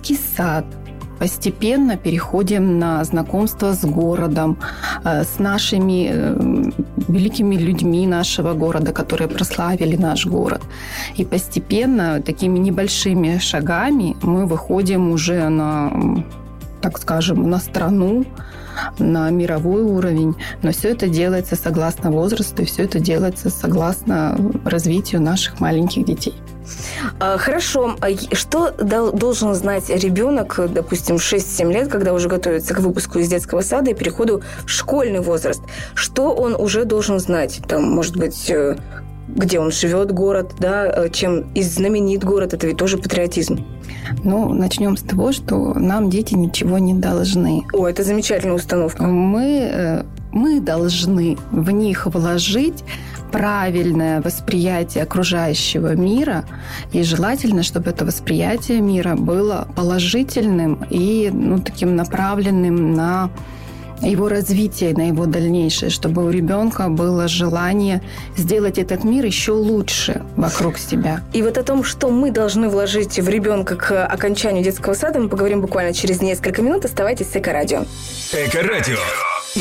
детский сад. Постепенно переходим на знакомство с городом, с нашими великими людьми нашего города, которые прославили наш город. И постепенно, такими небольшими шагами, мы выходим уже на, так скажем, на страну, на мировой уровень. Но все это делается согласно возрасту, и все это делается согласно развитию наших маленьких детей. Хорошо. Что должен знать ребенок, допустим, в 6-7 лет, когда уже готовится к выпуску из детского сада и переходу в школьный возраст? Что он уже должен знать? Там, может быть, где он живет, город, да, чем знаменит город, это ведь тоже патриотизм. Ну, начнем с того, что нам дети ничего не должны. О, это замечательная установка. Мы должны в них вложить правильное восприятие окружающего мира, и желательно, чтобы это восприятие мира было положительным и таким направленным на его развитие, на его дальнейшее, чтобы у ребенка было желание сделать этот мир еще лучше вокруг себя. И вот о том, что мы должны вложить в ребенка к окончанию детского сада, мы поговорим буквально через несколько минут. Оставайтесь с Эко-радио. Эко-радио.